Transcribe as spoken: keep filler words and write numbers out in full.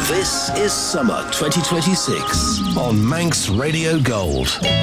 This is Summer twenty twenty-six on Manx Radio Gold.